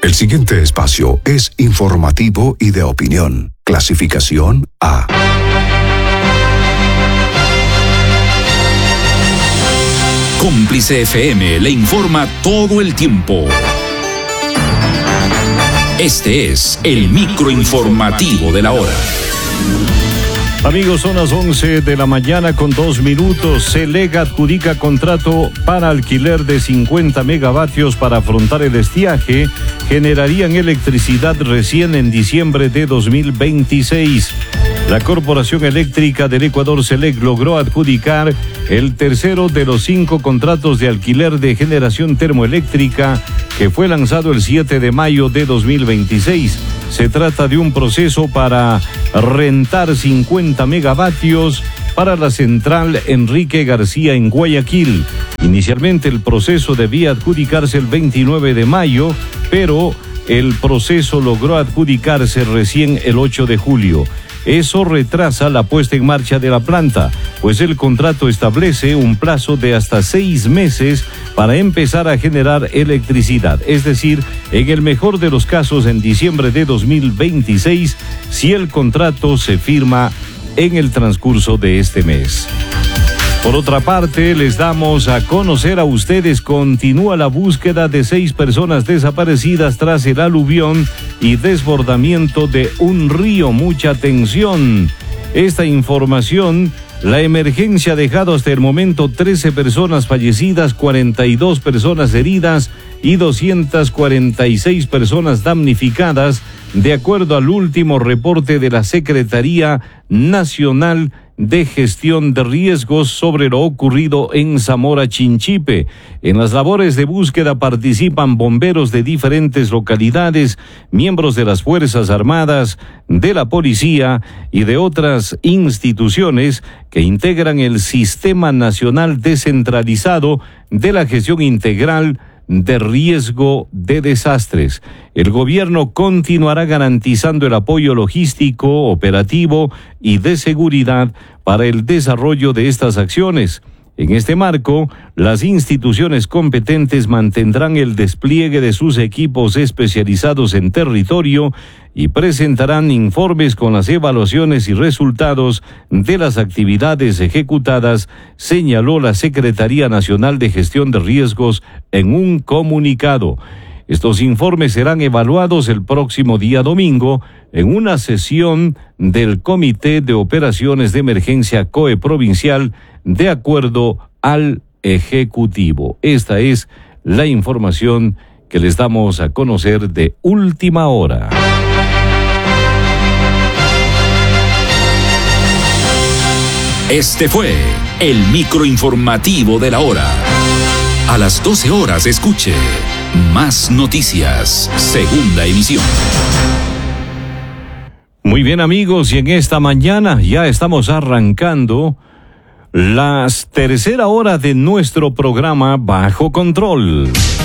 El siguiente espacio es informativo y de opinión. Clasificación A. Cómplice FM le informa todo el tiempo. Este es el microinformativo de la hora. Amigos, son las 11 de la mañana con 2 minutos. Selega adjudica contrato para alquiler de 50 megavatios para afrontar el estiaje. Generarían electricidad recién en diciembre de 2026. La Corporación Eléctrica del Ecuador, SELEC, logró adjudicar el tercero de los 5 contratos de alquiler de generación termoeléctrica que fue lanzado el 7 de mayo de 2026. Se trata de un proceso para rentar 50 megavatios para la central Enrique García en Guayaquil. Inicialmente el proceso debía adjudicarse el 29 de mayo, pero el proceso logró adjudicarse recién el 8 de julio. Eso retrasa la puesta en marcha de la planta, pues el contrato establece un plazo de hasta 6 meses para empezar a generar electricidad. Es decir, en el mejor de los casos, en diciembre de 2026, si el contrato se firma en el transcurso de este mes. Por otra parte, les damos a conocer a ustedes, continúa la búsqueda de 6 personas desaparecidas tras el aluvión y desbordamiento de un río. Mucha atención. Esta información, la emergencia ha dejado hasta el momento 13 personas fallecidas, 42 personas heridas y 246 personas damnificadas, de acuerdo al último reporte de la Secretaría Nacional de Gestión de Riesgos sobre lo ocurrido en Zamora Chinchipe. En las labores de búsqueda participan bomberos de diferentes localidades, miembros de las Fuerzas Armadas, de la Policía y de otras instituciones que integran el Sistema Nacional Descentralizado de la Gestión Integral de Riesgo de Desastres. El gobierno continuará garantizando el apoyo logístico, operativo y de seguridad para el desarrollo de estas acciones. En este marco, las instituciones competentes mantendrán el despliegue de sus equipos especializados en territorio y presentarán informes con las evaluaciones y resultados de las actividades ejecutadas, señaló la Secretaría Nacional de Gestión de Riesgos en un comunicado. Estos informes serán evaluados el próximo día domingo en una sesión del Comité de Operaciones de Emergencia COE Provincial, de acuerdo al Ejecutivo. Esta es la información que les damos a conocer de última hora. Este fue el microinformativo de la hora. A las 12 horas escuche Más Noticias, segunda emisión. Muy bien, amigos, y en esta mañana ya estamos arrancando la tercera hora de nuestro programa Bajo Control.